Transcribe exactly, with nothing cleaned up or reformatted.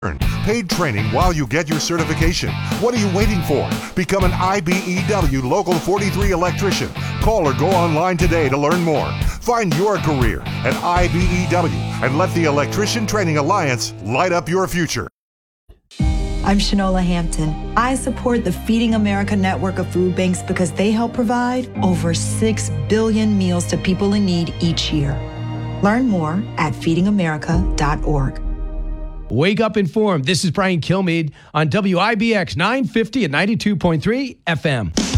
Paid training while you get your certification. What are you waiting for? Become an I B E W Local forty-three electrician. Call or go online today to learn more. Find your career at I B E W and let the Electrician Training Alliance light up your future. I'm Shanola Hampton. I support the Feeding America network of food banks because they help provide over six billion meals to people in need each year. Learn more at feeding america dot org. Wake up informed. This is Brian Kilmeade on W I B X nine fifty and ninety-two point three F M.